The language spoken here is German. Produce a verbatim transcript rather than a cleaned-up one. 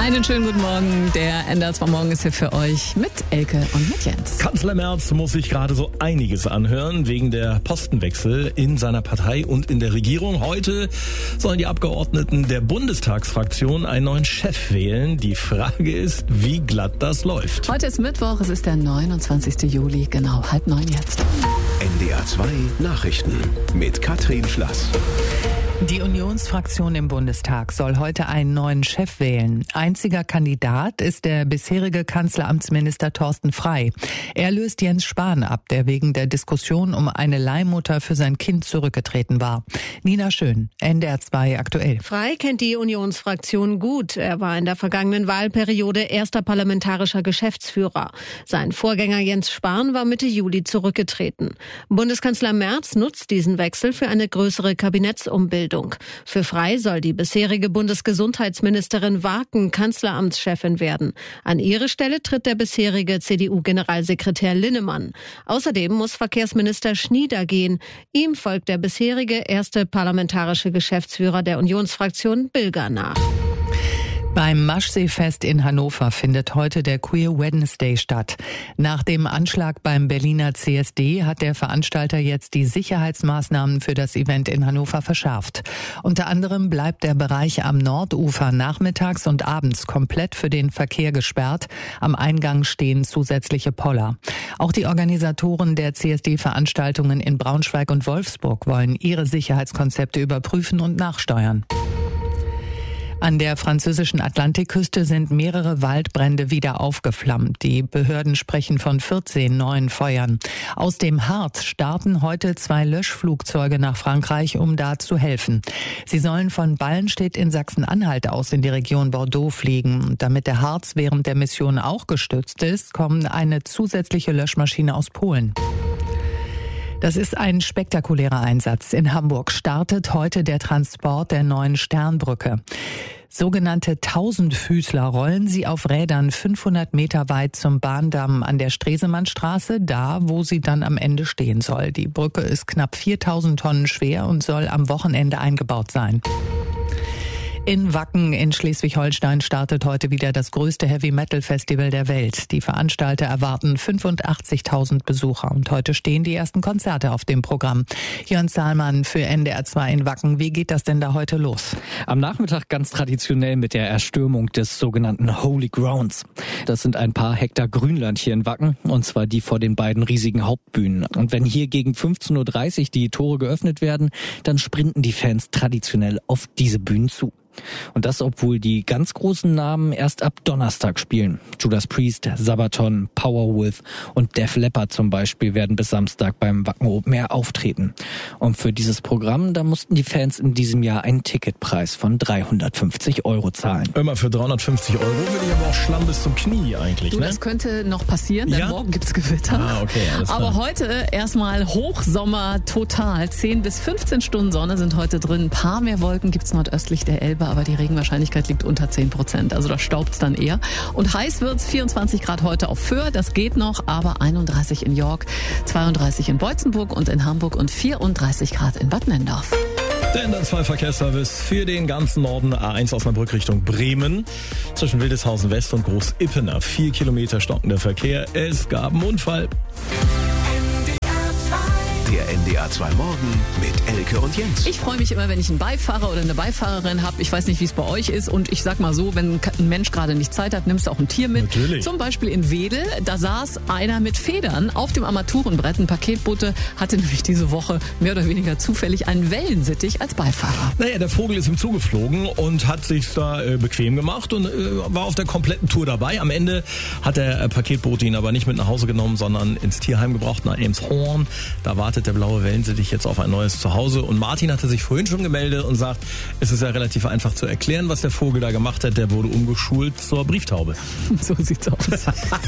Einen schönen guten Morgen. Der N D R zwei Morgen ist hier für euch mit Elke und mit Jens. Kanzler Merz muss sich gerade so einiges anhören wegen der Postenwechsel in seiner Partei und in der Regierung. Heute sollen die Abgeordneten der Bundestagsfraktion einen neuen Chef wählen. Die Frage ist, wie glatt das läuft. Heute ist Mittwoch, es ist der neunundzwanzigsten Juli, genau halb neun jetzt. N D R zwei Nachrichten mit Katrin Schlass. Die Unionsfraktion im Bundestag soll heute einen neuen Chef wählen. Einziger Kandidat ist der bisherige Kanzleramtsminister Thorsten Frey. Er löst Jens Spahn ab, der wegen der Diskussion um eine Leihmutter für sein Kind zurückgetreten war. Nina Schön, N D R zwei aktuell. Frey kennt die Unionsfraktion gut. Er war in der vergangenen Wahlperiode erster parlamentarischer Geschäftsführer. Sein Vorgänger Jens Spahn war Mitte Juli zurückgetreten. Bundeskanzler Merz nutzt diesen Wechsel für eine größere Kabinettsumbildung. Für Frey soll die bisherige Bundesgesundheitsministerin Waken Kanzleramtschefin werden. An ihre Stelle tritt der bisherige C D U-Generalsekretär Linnemann. Außerdem muss Verkehrsminister Schnieder gehen. Ihm folgt der bisherige erste parlamentarische Geschäftsführer der Unionsfraktion Bilger nach. Beim Maschseefest in Hannover findet heute der Queer Wednesday statt. Nach dem Anschlag beim Berliner C S D hat der Veranstalter jetzt die Sicherheitsmaßnahmen für das Event in Hannover verschärft. Unter anderem bleibt der Bereich am Nordufer nachmittags und abends komplett für den Verkehr gesperrt. Am Eingang stehen zusätzliche Poller. Auch die Organisatoren der C S D-Veranstaltungen in Braunschweig und Wolfsburg wollen ihre Sicherheitskonzepte überprüfen und nachsteuern. An der französischen Atlantikküste sind mehrere Waldbrände wieder aufgeflammt. Die Behörden sprechen von vierzehn neuen Feuern. Aus dem Harz starten heute zwei Löschflugzeuge nach Frankreich, um da zu helfen. Sie sollen von Ballenstedt in Sachsen-Anhalt aus in die Region Bordeaux fliegen. Und damit der Harz während der Mission auch gestützt ist, kommt eine zusätzliche Löschmaschine aus Polen. Das ist ein spektakulärer Einsatz. In Hamburg startet heute der Transport der neuen Sternbrücke. Sogenannte Tausendfüßler rollen sie auf Rädern fünfhundert Meter weit zum Bahndamm an der Stresemannstraße, da wo sie dann am Ende stehen soll. Die Brücke ist knapp viertausend Tonnen schwer und soll am Wochenende eingebaut sein. In Wacken in Schleswig-Holstein startet heute wieder das größte Heavy-Metal-Festival der Welt. Die Veranstalter erwarten fünfundachtzigtausend Besucher und heute stehen die ersten Konzerte auf dem Programm. Jörn Zahlmann für N D R zwei in Wacken. Wie geht das denn da heute los? Am Nachmittag ganz traditionell mit der Erstürmung des sogenannten Holy Grounds. Das sind ein paar Hektar Grünland hier in Wacken, und zwar die vor den beiden riesigen Hauptbühnen. Und wenn hier gegen fünfzehn Uhr dreißig die Tore geöffnet werden, dann sprinten die Fans traditionell auf diese Bühnen zu. Und das, obwohl die ganz großen Namen erst ab Donnerstag spielen. Judas Priest, Sabaton, Powerwolf und Def Leppard zum Beispiel werden bis Samstag beim Wacken Open Air auftreten. Und für dieses Programm, da mussten die Fans in diesem Jahr einen Ticketpreis von dreihundertfünfzig Euro zahlen. Immer für dreihundertfünfzig Euro würde ich aber auch Schlamm bis zum Knie eigentlich, Du, ne? das könnte noch passieren, denn Ja? morgen gibt's Gewitter. Ah, okay, alles klar. Aber heute erstmal Hochsommer total. zehn bis fünfzehn Stunden Sonne sind heute drin. Ein paar mehr Wolken gibt's nordöstlich der Elbe, aber die Regenwahrscheinlichkeit liegt unter zehn Prozent. Also da staubt's dann eher. Und heiß wird's, vierundzwanzig Grad heute auf Föhr, das geht noch, aber einunddreißig in York, zweiunddreißig in Beutzenburg und in Hamburg und vierunddreißig Grad in Bad Nendorf. Der N D R zwei Verkehrsservice für den ganzen Norden, A eins Osnabrück Richtung Bremen. Zwischen Wildeshausen West und Groß-Ippener. Vier Kilometer stockender Verkehr. Es gab einen Unfall. Der N D R zwei Morgen mit Elke und Jens. Ich freue mich immer, wenn ich einen Beifahrer oder eine Beifahrerin habe. Ich weiß nicht, wie es bei euch ist. Und ich sag mal so, wenn ein Mensch gerade nicht Zeit hat, nimmst du auch ein Tier mit. Natürlich. Zum Beispiel in Wedel, da saß einer mit Federn auf dem Armaturenbrett. Ein Paketbote hatte nämlich diese Woche mehr oder weniger zufällig einen Wellensittich als Beifahrer. Naja, der Vogel ist ihm zugeflogen und hat sich da äh, bequem gemacht und äh, war auf der kompletten Tour dabei. Am Ende hat der äh, Paketbote ihn aber nicht mit nach Hause genommen, sondern ins Tierheim gebracht, nach Elmshorn. Da wartet der blaue Wellensittich jetzt auf ein neues Zuhause. Und Martin hatte sich vorhin schon gemeldet und sagt, es ist ja relativ einfach zu erklären, was der Vogel da gemacht hat. Der wurde umgeschult zur Brieftaube. So sieht's aus.